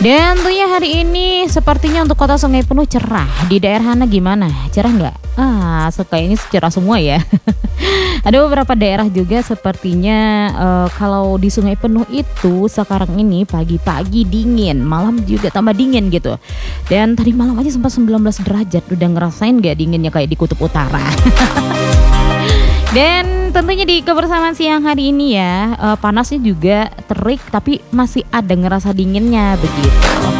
Dan tentunya hari ini sepertinya untuk kota Sungai Penuh cerah. Di daerah Hana gimana? Cerah nggak? Kayaknya cerah semua ya. Ada beberapa daerah juga sepertinya kalau di Sungai Penuh itu sekarang ini pagi-pagi dingin, malam juga tambah dingin gitu. Dan tadi malam aja sempat 19 derajat. Udah ngerasain nggak dinginnya kayak di Kutub Utara? Dan tentunya di kebersamaan siang hari ini ya, panasnya juga terik tapi masih ada ngerasa dinginnya begitu.